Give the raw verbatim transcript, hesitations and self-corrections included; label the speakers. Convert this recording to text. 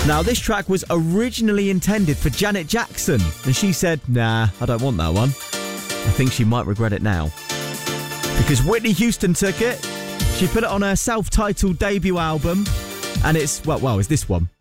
Speaker 1: Now, this track was originally intended for Janet Jackson, and she said, nah, I don't want that one. I think she might regret it now. Because Whitney Houston took it, she put it on her self-titled debut album, and it's, well, well, it's this one.